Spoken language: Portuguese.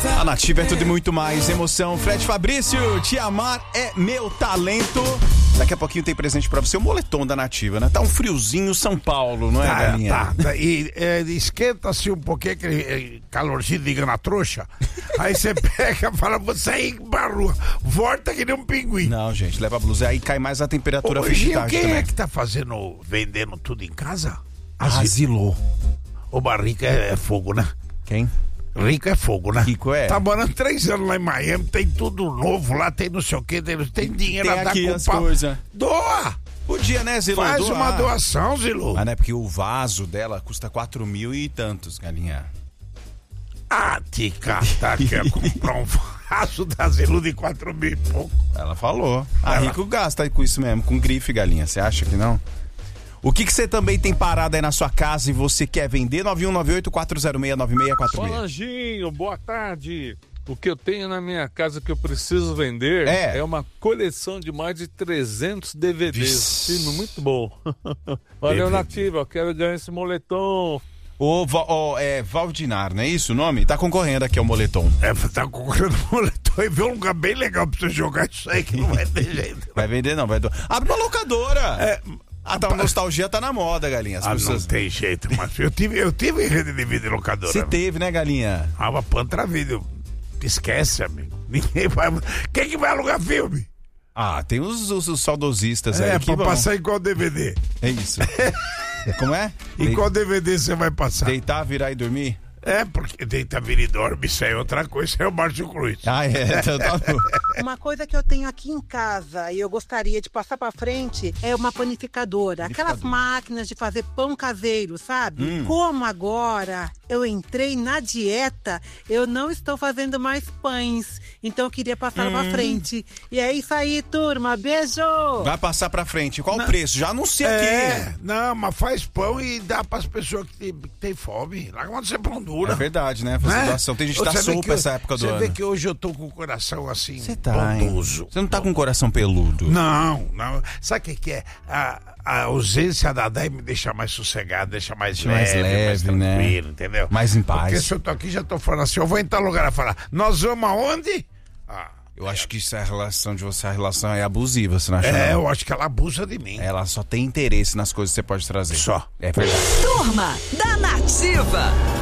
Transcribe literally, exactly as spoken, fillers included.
A Nativa é tudo e muito mais. Emoção. Fred Fabrício, te amar é meu talento. Daqui a pouquinho tem presente pra você, o moletom da Nativa, né? Tá um friozinho São Paulo, não é, tá, galinha? Tá, tá. E é, esquenta-se um pouquinho, aquele calorzinho liga na trouxa. Aí você pega e fala, vou sair pra rua. Volta que nem um pinguim. Não, gente, leva a blusa. Aí cai mais a temperatura. Hoje, fim de quem também. é que tá fazendo, vendendo tudo em casa? Asilô. O Barrica é, é fogo, né? Quem? Rico é fogo, né? Rico é. Tá morando três anos lá em Miami, tem tudo novo lá, tem não sei o que, tem, tem dinheiro Tem a dar aqui com as pau. coisas. Doa! Podia, né, Zilu? Faz Doar. uma doação, Zilu. Ah, né? Porque o vaso dela custa quatro mil e tantos, galinha. Ah, tica, tá, quer comprar um vaso da Zilu de quatro mil e pouco. Ela falou. A Ela... Rico gasta com isso mesmo, com grife, galinha. Você acha que não? O que que você também tem parado aí na sua casa e você quer vender? nove um nove oito, quatro zero seis, nove seis quatro seis. Solanginho, boa tarde. O que eu tenho na minha casa que eu preciso vender é, é uma coleção de mais de trezentos D V Ds. Filme muito bom. Valeu, Nativa, eu quero ganhar esse moletom. Ô, oh, é Valdinar, não é isso o nome? Tá concorrendo aqui ao moletom. É, tá concorrendo ao moletom e vê um lugar bem legal pra você jogar isso aí que não vai ter jeito. Vai vender não, vai do... Abre uma locadora. É... Ah, tá, a nostalgia tá na moda, galinha. As ah, pessoas... não tem jeito, mas eu tive, eu tive rede de vídeo locadora. Você teve, né, galinha? Ah, mas pantra vídeo. Esquece, amigo. Ninguém vai... Quem que vai alugar filme? Ah, tem os, os, os saudosistas é, aí. É, que pra vão... passar em qual D V D? É isso. Como é? Em Deit... qual D V D você vai passar? Deitar, virar e dormir? É, porque deita, vira e dorme, isso é outra coisa, isso é o Márcio Cruz. Ah, é? Então tá bom. Uma coisa que eu tenho aqui em casa e eu gostaria de passar pra frente é uma panificadora. Aquelas máquinas de fazer pão caseiro, sabe? Hum. Como agora eu entrei na dieta, eu não estou fazendo mais pães. Então eu queria passar hum. pra frente. E é isso aí, turma. Beijo! Vai passar pra frente. Qual não. o preço? Já anuncia é, aqui. Não, mas faz pão e dá pras pessoas que tem, que tem fome. Lá quando você pão dura. É verdade, né? Fazer doação. Tem gente que tá sopa essa época do ano. Você vê que hoje eu tô com o coração assim, Você tá, bondoso. Você não tá com o coração peludo? Não, não. Sabe o que que é? A, a ausência da Dai me deixa mais sossegado, deixa mais, mais leve, leve, mais tranquilo, né? entendeu? Mais em paz. Porque se eu tô aqui, já tô falando assim, eu vou em tal lugar a falar, nós vamos aonde? Ah, eu acho que isso é a relação de você, a relação é abusiva, você não acha? É, não? eu acho que ela abusa de mim. Ela só tem interesse nas coisas que você pode trazer. Só. É verdade. Turma da Nativa.